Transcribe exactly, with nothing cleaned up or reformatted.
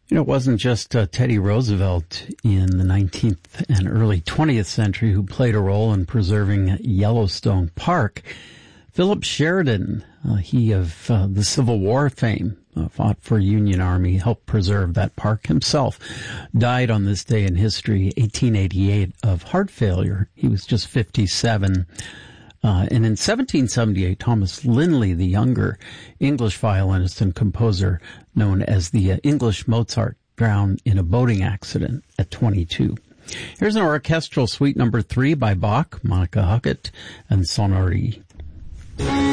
You know, it wasn't just uh, Teddy Roosevelt in the nineteenth and early twentieth century who played a role in preserving Yellowstone Park. Philip Sheridan, uh, he of uh, the Civil War fame, uh, fought for Union Army, helped preserve that park himself, died on this day in history, eighteen eighty-eight, of heart failure. He was just fifty-seven. Uh, and in seventeen seventy-eight, Thomas Linley the Younger, English violinist and composer known as the uh, English Mozart, drowned in a boating accident at twenty-two. Here's an orchestral suite number three by Bach, Monica Huckett, and Sonnery.